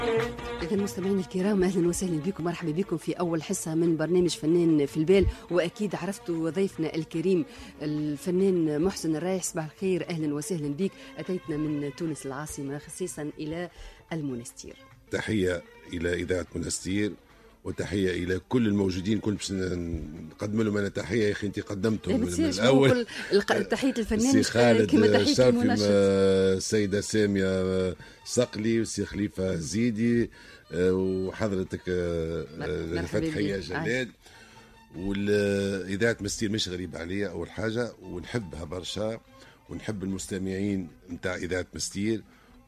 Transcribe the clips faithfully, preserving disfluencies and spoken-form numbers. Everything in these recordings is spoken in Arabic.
إذا المستمعين الكرام أهلا وسهلا بكم، مرحبا بكم في أول حصة من برنامج فنان في البال. وأكيد عرفتوا ضيفنا الكريم الفنان محسن الرايح. صباح الخير، أهلا وسهلا بك. أتيتنا من تونس العاصمة خصيصا إلى المونستير. تحية إلى إذاعة منستير وتحية إلى كل الموجودين. كل باش نقدم لهم أنا تحية. يا أخي أنت قدمتهم من الأول. تحية الفنان السي خالد كما تحية المنشد، السيدة سامية صقلي، والسي خليفة زيدي، وحضرتك فتحية جلال. والإذاعة منستير مش غريبة عليا أول حاجة، ونحبها برشا، ونحب المستمعين متاع إذاعة منستير.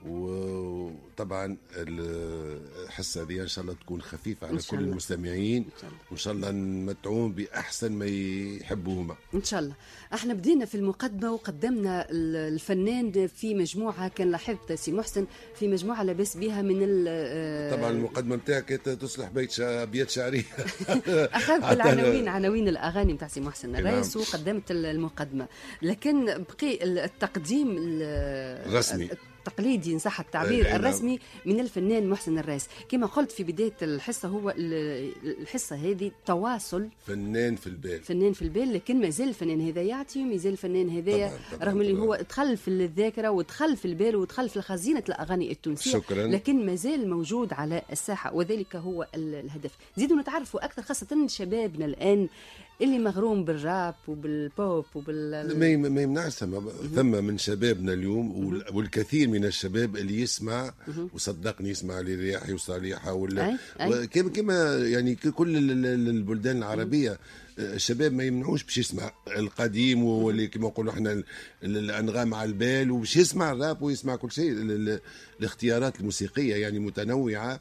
وطبعا الحصه هذه ان شاء الله تكون خفيفه على كل المستمعين، وان شاء الله نمتعوهم باحسن ما يحبوهما ان شاء الله. احنا بدينا في المقدمه وقدمنا الفنان في مجموعه، كان لاحظت سي محسن في مجموعه لاباس بها من طبعا المقدمه نتاعك تصلح بيت شا... ابيات شعريه. اخذت العناوين عناوين الاغاني نتاع سي محسن الرايس وقدمت المقدمه، لكن بقي التقديم الرسمي التقليدي ان صح التعبير أه الرسمي من الفنان محسن الرايس. كما قلت في بدايه الحصه، هو الحصه هذه تواصل فنان في البال، فنان في البال، لكن ما زال الفنان هذا يعطي، وما زال الفنان هذايا رغم اللي هو دخل في الذاكره ودخل في البال ودخل في خزينه الاغاني التونسيه، شكرا. لكن ما زال موجود على الساحه، وذلك هو الهدف. زيدوا نتعرفوا اكثر، خاصه شبابنا الان اللي مغروم بالراب وبالبوب وبال ما ما يمنعش. ثم من شبابنا اليوم والكثير من الشباب اللي يسمع، وصدقني يسمع لرياحي وصالحه ولا كما كما يعني كل البلدان العربيه. الشباب ما يمنعوش باش يسمع القديم، واللي كما نقولوا احنا الانغام على البال، وباش يسمع الراب ويسمع كل شيء. الاختيارات الموسيقيه يعني متنوعه،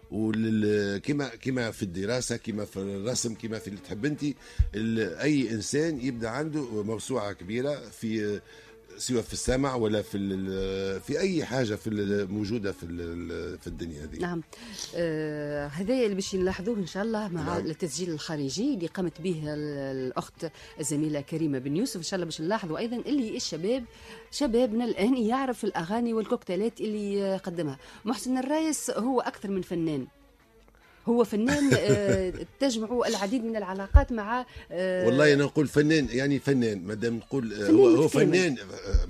وكما كما في الدراسه، كما في الرسم، كما في اللي تحب انت. اي انسان يبدا عنده موسوعه كبيره في سواء في السمع ولا في في اي حاجه في موجوده في في الدنيا هذه. نعم. آه هذا اللي باش نلاحظوه ان شاء الله مع نعم. التسجيل الخارجي اللي قامت به الاخت الزميله كريمه بن يوسف. ان شاء الله باش نلاحظوا ايضا اللي الشباب شبابنا الان يعرف الاغاني والكوكتيلات اللي قدمها محسن الرايس. هو اكثر من فنان، هو فنان تجمع العديد من العلاقات مع. والله انا نقول فنان، يعني فنان، ما دام نقول هو هو فنان